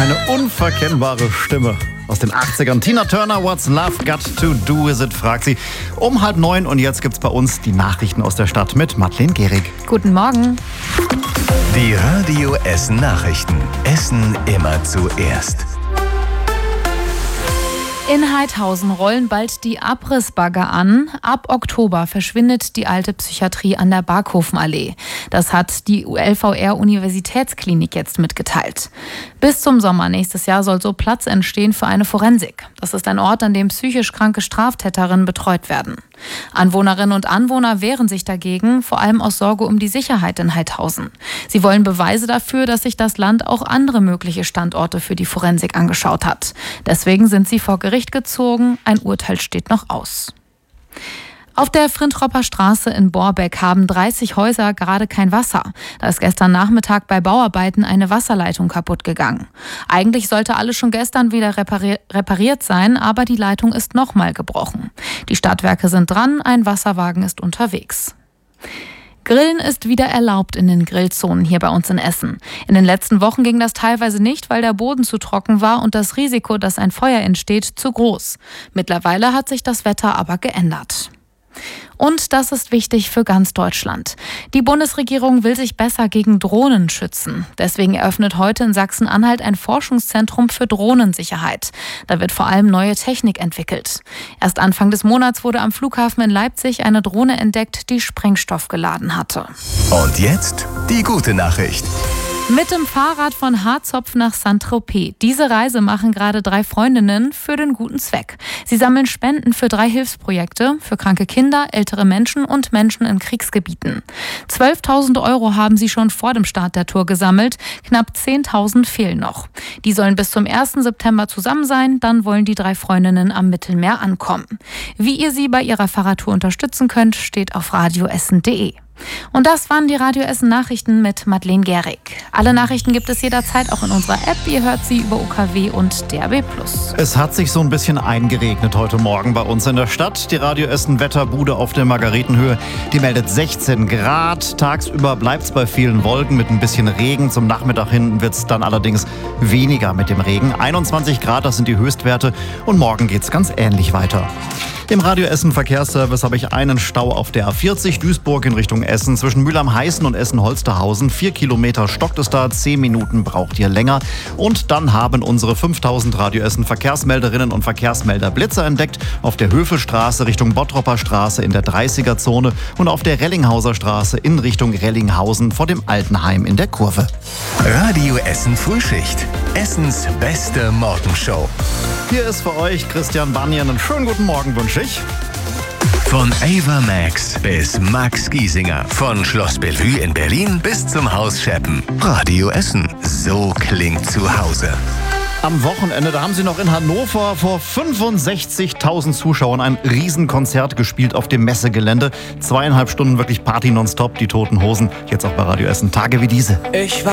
Eine unverkennbare Stimme aus den 80ern. Tina Turner, What's Love Got to Do With It, fragt sie. Um 8:30 und jetzt gibt's bei uns die Nachrichten aus der Stadt mit Madeleine Gehrig. Guten Morgen. Die Radio Essen Nachrichten. Essen immer zuerst. In Heidhausen rollen bald die Abrissbagger an. Ab Oktober verschwindet die alte Psychiatrie an der Barkhofenallee. Das hat die LVR-Universitätsklinik jetzt mitgeteilt. Bis zum Sommer nächstes Jahr soll so Platz entstehen für eine Forensik. Das ist ein Ort, an dem psychisch kranke Straftäterinnen betreut werden. Anwohnerinnen und Anwohner wehren sich dagegen, vor allem aus Sorge um die Sicherheit in Heidhausen. Sie wollen Beweise dafür, dass sich das Land auch andere mögliche Standorte für die Forensik angeschaut hat. Deswegen sind sie vor Gericht gezogen. Ein Urteil steht noch aus. Auf der Frintropper Straße in Borbeck haben 30 Häuser gerade kein Wasser. Da ist gestern Nachmittag bei Bauarbeiten eine Wasserleitung kaputt gegangen. Eigentlich sollte alles schon gestern wieder repariert sein, aber die Leitung ist nochmal gebrochen. Die Stadtwerke sind dran, ein Wasserwagen ist unterwegs. Grillen ist wieder erlaubt in den Grillzonen hier bei uns in Essen. In den letzten Wochen ging das teilweise nicht, weil der Boden zu trocken war und das Risiko, dass ein Feuer entsteht, zu groß. Mittlerweile hat sich das Wetter aber geändert. Und das ist wichtig für ganz Deutschland. Die Bundesregierung will sich besser gegen Drohnen schützen. Deswegen eröffnet heute in Sachsen-Anhalt ein Forschungszentrum für Drohnensicherheit. Da wird vor allem neue Technik entwickelt. Erst Anfang des Monats wurde am Flughafen in Leipzig eine Drohne entdeckt, die Sprengstoff geladen hatte. Und jetzt die gute Nachricht. Mit dem Fahrrad von Harzopf nach Saint-Tropez. Diese Reise machen gerade 3 Freundinnen für den guten Zweck. Sie sammeln Spenden für 3 Hilfsprojekte, für kranke Kinder, ältere Menschen und Menschen in Kriegsgebieten. 12.000 € haben sie schon vor dem Start der Tour gesammelt. Knapp 10.000 fehlen noch. Die sollen bis zum 1. September zusammen sein. Dann wollen die 3 Freundinnen am Mittelmeer ankommen. Wie ihr sie bei ihrer Fahrradtour unterstützen könnt, steht auf radioessen.de. Und das waren die Radio Essen Nachrichten mit Madeleine Gehrig. Alle Nachrichten gibt es jederzeit auch in unserer App. Ihr hört sie über UKW und DAB+. Es hat sich so ein bisschen eingeregnet heute Morgen bei uns in der Stadt. Die Radio Essen Wetterbude auf der Margaretenhöhe, die meldet 16 Grad. Tagsüber bleibt es bei vielen Wolken mit ein bisschen Regen. Zum Nachmittag hin wird es dann allerdings weniger mit dem Regen. 21 Grad, das sind die Höchstwerte. Und morgen geht es ganz ähnlich weiter. Im Radio Essen Verkehrsservice habe ich einen Stau auf der A40 Duisburg in Richtung Essen. Zwischen Mülheim-Heißen und Essen-Holsterhausen. 4 Kilometer stockt es da, 10 Minuten braucht ihr länger. Und dann haben unsere 5000 Radio Essen Verkehrsmelderinnen und Verkehrsmelder Blitzer entdeckt. Auf der Höfelstraße Richtung Bottropper Straße in der 30er-Zone und auf der Rellinghauser Straße in Richtung Rellinghausen vor dem Altenheim in der Kurve. Radio Essen Frühschicht. Essens beste Morgenshow. Hier ist für euch Christian Banyan. Einen schönen guten Morgen wünsche ich. Von Ava Max bis Max Giesinger. Von Schloss Bellevue in Berlin bis zum Haus Scheppen. Radio Essen. So klingt zu Hause. Am Wochenende, da haben sie noch in Hannover vor 65.000 Zuschauern ein Riesenkonzert gespielt auf dem Messegelände. 2,5 Stunden wirklich Party nonstop, die Toten Hosen. Jetzt auch bei Radio Essen. Tage wie diese. Ich war